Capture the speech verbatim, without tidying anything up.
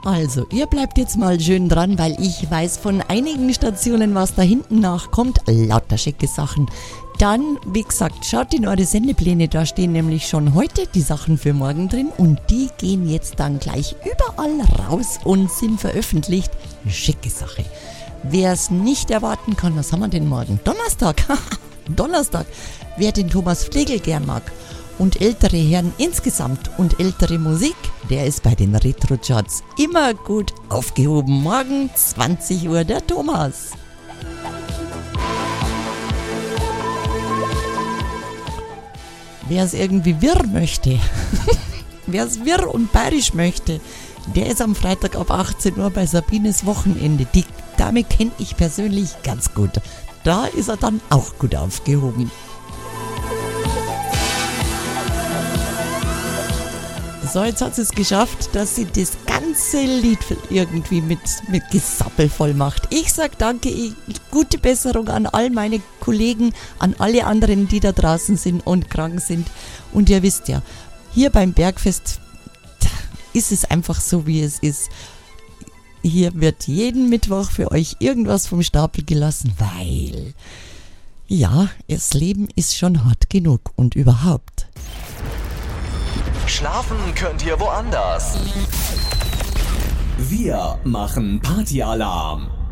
Also, ihr bleibt jetzt mal schön dran, weil ich weiß von einigen Stationen, was da hinten nachkommt. Lauter schicke Sachen. Dann, wie gesagt, schaut in eure Sendepläne, da stehen nämlich schon heute die Sachen für morgen drin und die gehen jetzt dann gleich überall raus und sind veröffentlicht. Schicke Sache. Wer es nicht erwarten kann, was haben wir denn morgen? Donnerstag. Donnerstag. Wer den Thomas Flegel gern mag und ältere Herren insgesamt und ältere Musik, der ist bei den Retro-Charts immer gut aufgehoben. Morgen zwanzig Uhr der Thomas. Wer es irgendwie wirr möchte, wer es wirr und bayerisch möchte, der ist am Freitag ab achtzehn Uhr bei Sabines Wochenende. Die Dame kenne ich persönlich ganz gut. Da ist er dann auch gut aufgehoben. So, jetzt hat sie es geschafft, dass sie das ganze Lied irgendwie mit, mit Gesappel voll macht. Ich sag danke, ich, gute Besserung an all meine Kollegen, an alle anderen, die da draußen sind und krank sind. Und ihr wisst ja, hier beim Bergfest ist es einfach so, wie es ist. Hier wird jeden Mittwoch für euch irgendwas vom Stapel gelassen, weil, ja, das Leben ist schon hart genug und überhaupt. Schlafen könnt ihr woanders. Wir machen Partyalarm.